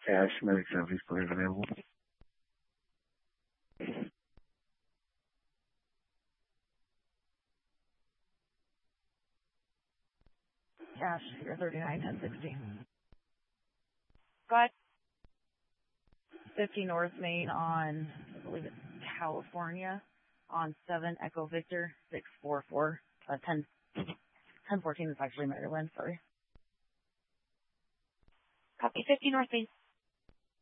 Cash, Medic 70 still available. Cash, you're 39, 1060. Go ahead. 50 North Main on, I believe it's California, on 7 Echo Victor 644, 1014 is actually Maryland, sorry. Copy 50 North Main.